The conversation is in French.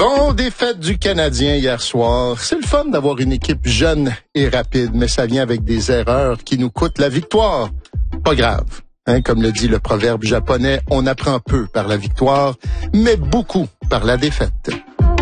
Bon, défaite du Canadien hier soir. C'est le fun d'avoir une équipe jeune et rapide, mais ça vient avec des erreurs qui nous coûtent la victoire. Pas grave. Comme le dit le proverbe japonais, on apprend peu par la victoire, mais beaucoup par la défaite.